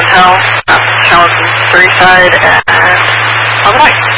Hotel, Hamilton, Surrey side, and have a night.